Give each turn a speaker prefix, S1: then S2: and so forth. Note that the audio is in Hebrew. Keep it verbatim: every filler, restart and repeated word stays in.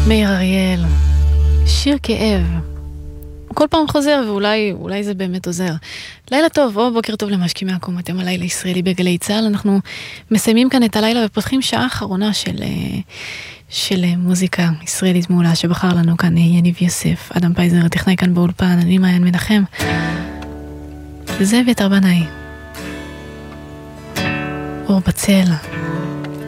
S1: מאיר אריאל, שיר כאב. הוא כל פעם חוזר, ואולי אולי זה באמת עוזר. לילה טוב, או בוקר טוב למשקיעי מהקום, אתם הלילה ישראלי בגלי צהל. אנחנו מסיימים כאן את הלילה ופותחים שעה אחרונה של, של מוזיקה ישראלית מעולה שבחר לנו כאן יניב יוסף, אדם פייזר, טכנאי כאן באולפן, אני מעיין מנחם. זה אביתר בנאי. אור בצל.